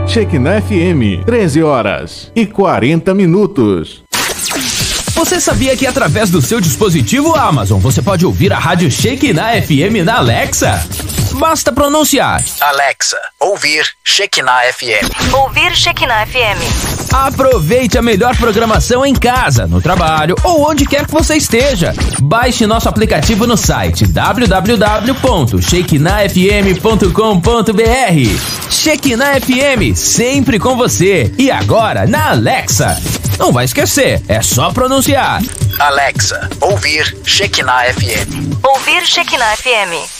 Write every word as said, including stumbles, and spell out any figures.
Shekinah F M, treze horas e quarenta minutos. Você sabia que através do seu dispositivo Amazon você pode ouvir a rádio Shekinah F M na Alexa? Basta pronunciar: Alexa, ouvir Shekinah F M. Ouvir Shekinah F M. Aproveite a melhor programação em casa, no trabalho ou onde quer que você esteja. Baixe nosso aplicativo no site w w w ponto shekinah f m ponto com ponto b r. Shekinah F M, sempre com você. E agora na Alexa. Não vai esquecer, é só pronunciar: Alexa, ouvir Shekinah F M. Ouvir Shekinah F M.